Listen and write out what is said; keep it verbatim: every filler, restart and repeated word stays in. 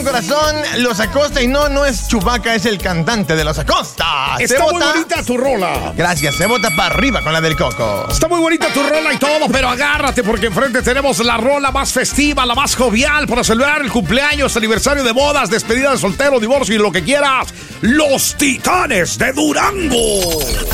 Corazón, Los Acosta, y no, no es Chewbacca, es el cantante de Los Acosta. Está se muy vota... bonita tu rola. Gracias, se vota para arriba con la del Coco. Está muy bonita tu rola y todo, pero agárrate porque enfrente tenemos la rola más festiva, la más jovial para celebrar el cumpleaños, aniversario de bodas, despedida de soltero, divorcio y lo que quieras. Los Titanes de Durango.